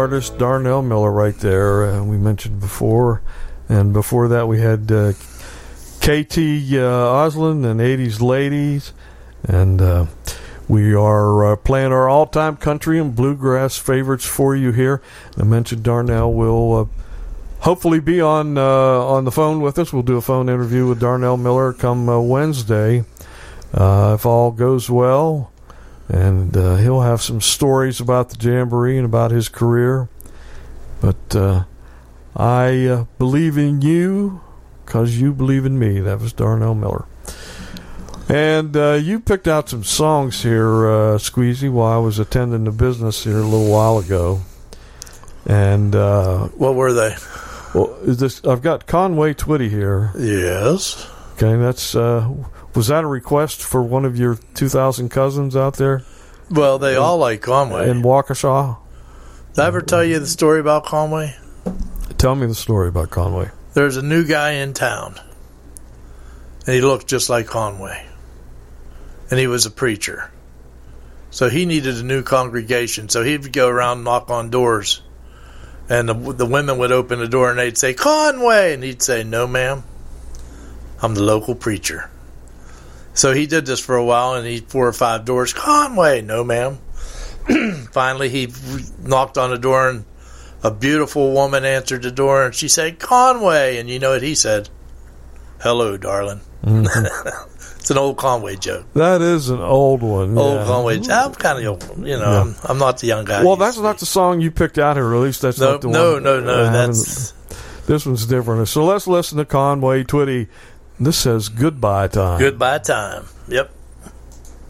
artist Darnell Miller right there. We mentioned before. And before that, we had KT Oslin and 80s Ladies. And we are playing our all-time country and bluegrass favorites for you here. I mentioned Darnell will hopefully be on the phone with us. We'll do a phone interview with Darnell Miller come Wednesday, if all goes well. And he'll have some stories about the Jamboree and about his career. But I believe in you because you believe in me. That was Darnell Miller. And you picked out some songs here, Squeezy, while I was attending the business here a little while ago. And what were they? Well, I've got Conway Twitty here. Yes. Okay, that's was that a request for one of your 2,000 cousins out there? Well, they all like Conway. In Waukesha? Did I ever tell you the story about Conway? Tell me the story about Conway. There's a new guy in town, and he looked just like Conway. And he was a preacher. So he needed a new congregation. So he'd go around and knock on doors. And the women would open the door and they'd say, Conway! And he'd say, no, ma'am. I'm the local preacher. So he did this for a while, and he 4 or 5 doors. Conway! No, ma'am. Finally, he knocked on the door, and a beautiful woman answered the door, and she said, Conway! And you know what he said? Hello, darling. Mm-hmm. It's an old Conway joke. That is an old one. Old Conway joke. I'm kind of old. You know, yeah. I'm not the young guy. Well, that's not the song you picked out here. Or at least that's not the one. No. That's this one's different. So let's listen to Conway Twitty. This says Goodbye Time. Goodbye Time. Yep.